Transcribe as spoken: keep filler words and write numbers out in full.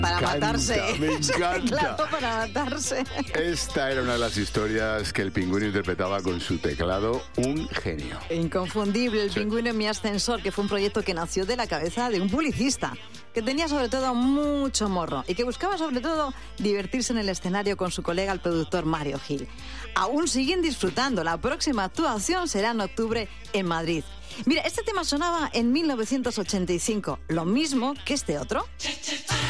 Para encanta, matarse. Me encanta. Claro, para matarse. Esta era una de las historias que el Pingüino interpretaba con su teclado. Un genio. Inconfundible, El Sí. Pingüino en mi ascensor, que fue un proyecto que nació de la cabeza de un publicista, que tenía sobre todo mucho morro y que buscaba sobre todo divertirse en el escenario con su colega, el productor Mario Gil. Aún siguen disfrutando. La próxima actuación será en octubre en Madrid. Mira, este tema sonaba en mil novecientos ochenta y cinco, lo mismo que este otro.